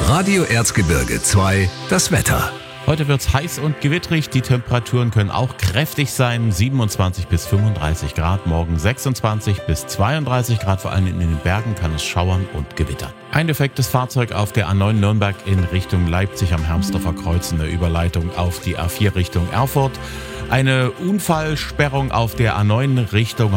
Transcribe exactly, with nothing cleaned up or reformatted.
Radio Erzgebirge zwei, das Wetter. Heute wird's heiß und gewittrig. Die Temperaturen können auch kräftig sein. siebenundzwanzig bis fünfunddreißig Grad. Morgen sechsundzwanzig bis zweiunddreißig Grad. Vor allem in den Bergen kann es schauern und gewittern. Ein defektes Fahrzeug auf der A neun Nürnberg in Richtung Leipzig am Hermsdorfer Kreuz. Eine Überleitung auf die A vier Richtung Erfurt. Eine Unfallsperrung auf der A neun Richtung